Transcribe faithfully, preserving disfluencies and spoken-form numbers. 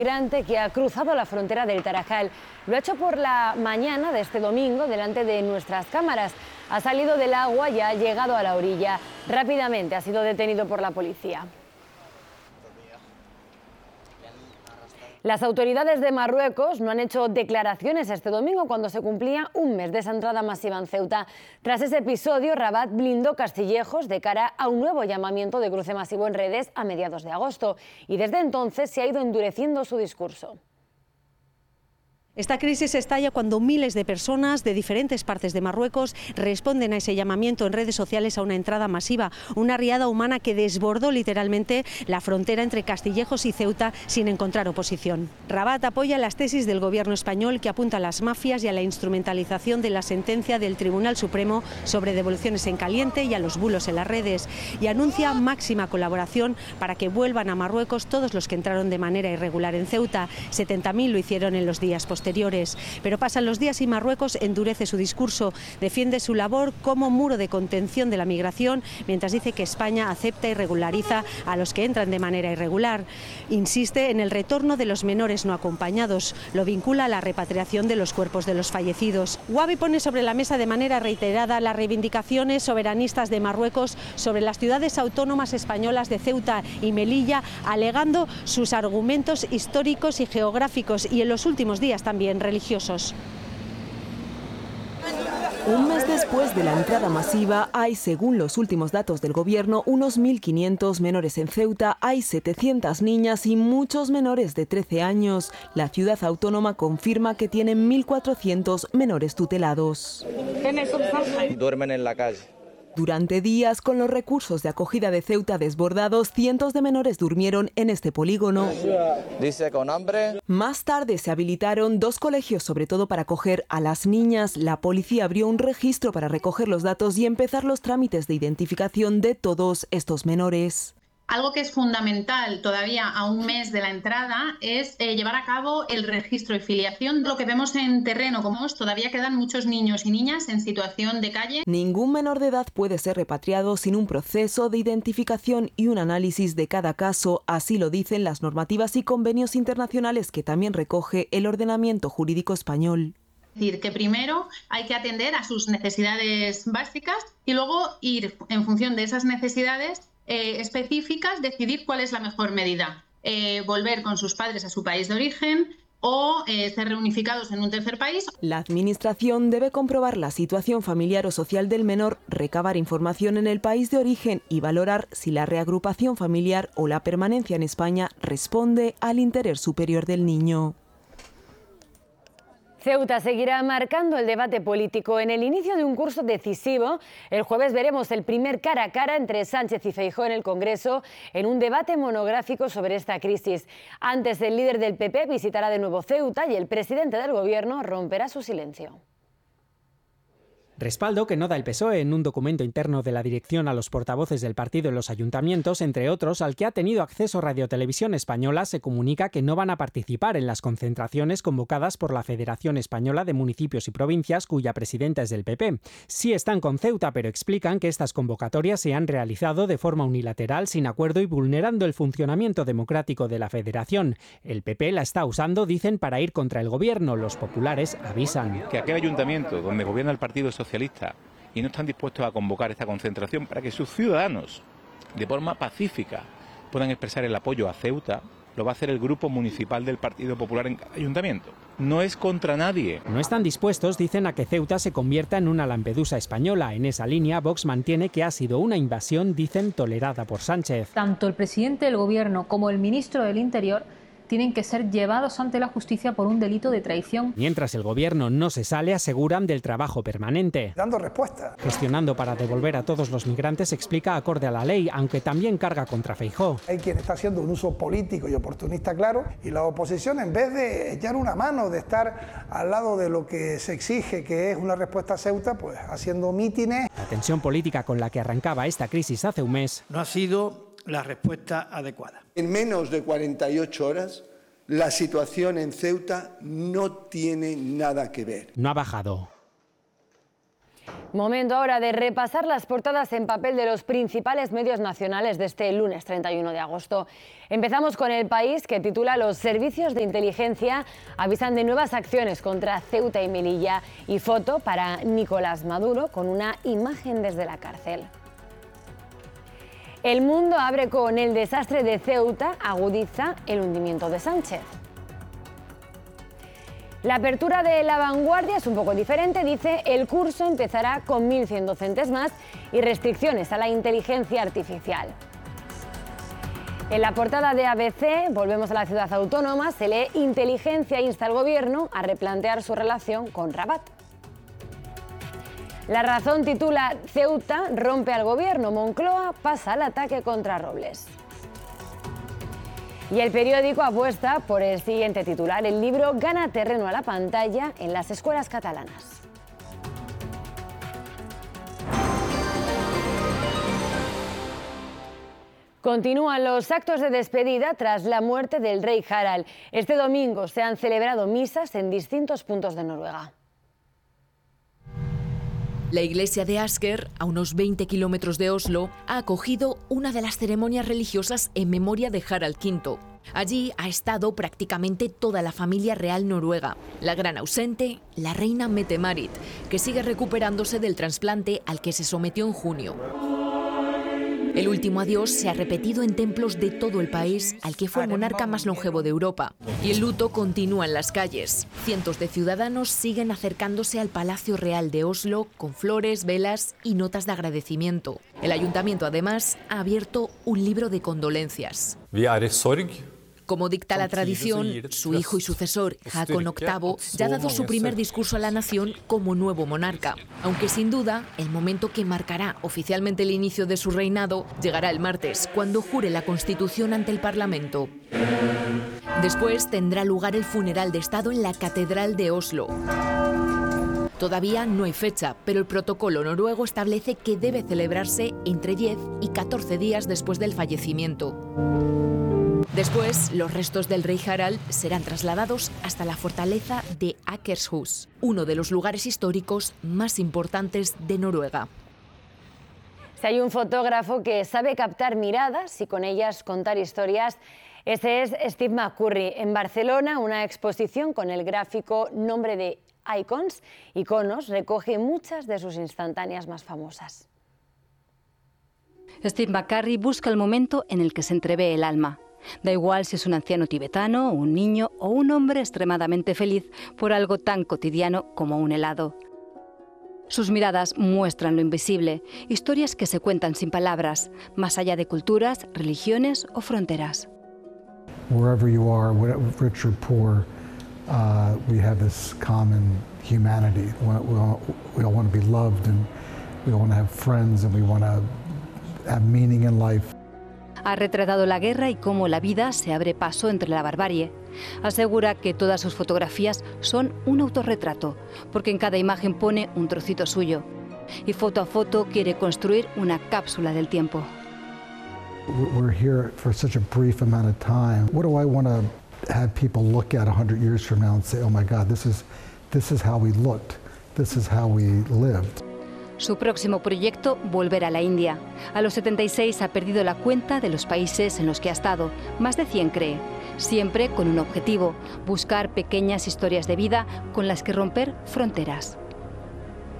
Migrante que ha cruzado la frontera del Tarajal. Lo ha hecho por la mañana de este domingo delante de nuestras cámaras. Ha salido del agua y ha llegado a la orilla. Rápidamente ha sido detenido por la policía. Las autoridades de Marruecos no han hecho declaraciones este domingo cuando se cumplía un mes de esa entrada masiva en Ceuta. Tras ese episodio, Rabat blindó Castillejos de cara a un nuevo llamamiento de cruce masivo en redes a mediados de agosto. Y desde entonces se ha ido endureciendo su discurso. Esta crisis estalla cuando miles de personas de diferentes partes de Marruecos responden a ese llamamiento en redes sociales a una entrada masiva, una riada humana que desbordó literalmente la frontera entre Castillejos y Ceuta sin encontrar oposición. Rabat apoya las tesis del gobierno español que apunta a las mafias y a la instrumentalización de la sentencia del Tribunal Supremo sobre devoluciones en caliente y a los bulos en las redes, y anuncia máxima colaboración para que vuelvan a Marruecos todos los que entraron de manera irregular en Ceuta. setenta mil lo hicieron en los días posteriores. Pero pasan los días y Marruecos endurece su discurso, defiende su labor como muro de contención de la migración, mientras dice que España acepta y regulariza a los que entran de manera irregular. Insiste en el retorno de los menores no acompañados, lo vincula a la repatriación de los cuerpos de los fallecidos. Wabi pone sobre la mesa de manera reiterada las reivindicaciones soberanistas de Marruecos sobre las ciudades autónomas españolas de Ceuta y Melilla, alegando sus argumentos históricos y geográficos y en los últimos días también también religiosos. Un mes después de la entrada masiva, hay, según los últimos datos del gobierno, unos mil quinientos menores en Ceuta, hay setecientas niñas y muchos menores de trece años. La ciudad autónoma confirma que tiene mil cuatrocientos menores tutelados. Duermen en la calle. Durante días, con los recursos de acogida de Ceuta desbordados, cientos de menores durmieron en este polígono. Dice con hambre. Más tarde se habilitaron dos colegios, sobre todo para acoger a las niñas. La policía abrió un registro para recoger los datos y empezar los trámites de identificación de todos estos menores. Algo que es fundamental todavía a un mes de la entrada es eh, llevar a cabo el registro y filiación. Lo que vemos en terreno, como todavía quedan muchos niños y niñas en situación de calle. Ningún menor de edad puede ser repatriado sin un proceso de identificación y un análisis de cada caso. Así lo dicen las normativas y convenios internacionales que también recoge el ordenamiento jurídico español. Es decir, que primero hay que atender a sus necesidades básicas y luego ir en función de esas necesidades Eh, específicas, decidir cuál es la mejor medida. Eh, volver con sus padres a su país de origen o eh, ser reunificados en un tercer país. La Administración debe comprobar la situación familiar o social del menor, recabar información en el país de origen y valorar si la reagrupación familiar o la permanencia en España responde al interés superior del niño. Ceuta seguirá marcando el debate político. En el inicio de un curso decisivo, el jueves veremos el primer cara a cara entre Sánchez y Feijóo en el Congreso en un debate monográfico sobre esta crisis. Antes, el líder del P P visitará de nuevo Ceuta y el presidente del Gobierno romperá su silencio. Respaldo que no da el P S O E en un documento interno de la dirección a los portavoces del partido en los ayuntamientos, entre otros, al que ha tenido acceso Radio Televisión Española, se comunica que no van a participar en las concentraciones convocadas por la Federación Española de Municipios y Provincias, cuya presidenta es del P P. Sí están con Ceuta, pero explican que estas convocatorias se han realizado de forma unilateral, sin acuerdo y vulnerando el funcionamiento democrático de la Federación. El P P la está usando, dicen, para ir contra el gobierno. Los populares avisan. Que aquel ayuntamiento donde gobierna el Partido Socialista y no están dispuestos a convocar esta concentración para que sus ciudadanos, de forma pacífica, puedan expresar el apoyo a Ceuta, lo va a hacer el grupo municipal del Partido Popular en cada ayuntamiento. No es contra nadie. No están dispuestos, dicen, a que Ceuta se convierta en una Lampedusa española. En esa línea, Vox mantiene que ha sido una invasión, dicen, tolerada por Sánchez. Tanto el presidente del Gobierno como el ministro del Interior tienen que ser llevados ante la justicia por un delito de traición. Mientras el gobierno no se sale, aseguran del trabajo permanente. Dando respuesta. Gestionando para devolver a todos los migrantes, explica, acorde a la ley, aunque también carga contra Feijóo. Hay quien está haciendo un uso político y oportunista claro, y la oposición, en vez de echar una mano, de estar al lado de lo que se exige, que es una respuesta a Ceuta, pues haciendo mítines. La tensión política con la que arrancaba esta crisis hace un mes no ha sido la respuesta adecuada. En menos de cuarenta y ocho horas, la situación en Ceuta no tiene nada que ver. No ha bajado. Momento ahora de repasar las portadas en papel de los principales medios nacionales de este lunes treinta y uno de agosto. Empezamos con El País, que titula "Los servicios de inteligencia avisan de nuevas acciones contra Ceuta y Melilla", y foto para Nicolás Maduro con una imagen desde la cárcel. El Mundo abre con "El desastre de Ceuta agudiza el hundimiento de Sánchez". La apertura de La Vanguardia es un poco diferente, dice: el curso empezará con mil cien docentes más y restricciones a la inteligencia artificial. En la portada de A B C, volvemos a la ciudad autónoma, se lee: inteligencia insta al gobierno a replantear su relación con Rabat. La Razón titula: Ceuta rompe al gobierno, Moncloa pasa al ataque contra Robles. Y El Periódico apuesta por el siguiente titular: el libro gana terreno a la pantalla en las escuelas catalanas. Continúan los actos de despedida tras la muerte del rey Harald. Este domingo se han celebrado misas en distintos puntos de Noruega. La iglesia de Asker, a unos veinte kilómetros de Oslo, ha acogido una de las ceremonias religiosas en memoria de Harald quinto. Allí ha estado prácticamente toda la familia real noruega. La gran ausente, la reina Mette-Marit, que sigue recuperándose del trasplante al que se sometió en junio. El último adiós se ha repetido en templos de todo el país, al que fue el monarca más longevo de Europa. Y el luto continúa en las calles. Cientos de ciudadanos siguen acercándose al Palacio Real de Oslo con flores, velas y notas de agradecimiento. El ayuntamiento, además, ha abierto un libro de condolencias. Como dicta la tradición, su hijo y sucesor, Haakon octavo, ya ha dado su primer discurso a la nación como nuevo monarca. Aunque sin duda, el momento que marcará oficialmente el inicio de su reinado llegará el martes, cuando jure la Constitución ante el Parlamento. Después tendrá lugar el funeral de Estado en la Catedral de Oslo. Todavía no hay fecha, pero el protocolo noruego establece que debe celebrarse entre diez y catorce días después del fallecimiento. Después, los restos del rey Harald serán trasladados hasta la fortaleza de Akershus, uno de los lugares históricos más importantes de Noruega. Si hay un fotógrafo que sabe captar miradas y con ellas contar historias, ese es Steve McCurry. En Barcelona, una exposición con el gráfico nombre de Icons, Iconos, recoge muchas de sus instantáneas más famosas. Steve McCurry busca el momento en el que se entrevé el alma. Da igual si es un anciano tibetano, un niño o un hombre extremadamente feliz por algo tan cotidiano como un helado. Sus miradas muestran lo invisible, historias que se cuentan sin palabras, más allá de culturas, religiones o fronteras. Wherever you are, rich or poor, uh, we have this common humanity. We, we, all, we all want to be loved, and we all want to have friends, and we want to have meaning in life. Ha retratado la guerra y cómo la vida se abre paso entre la barbarie. Asegura que todas sus fotografías son un autorretrato, porque en cada imagen pone un trocito suyo. Y foto a foto quiere construir una cápsula del tiempo. We're here for such a brief amount of time. What do I want to have people look at one hundred years from now and say, oh my God, this is, this is how we looked, this is how we lived? Su próximo proyecto, volver a la India. A los setenta y seis ha perdido la cuenta de los países en los que ha estado, más de cien cree, siempre con un objetivo: buscar pequeñas historias de vida con las que romper fronteras.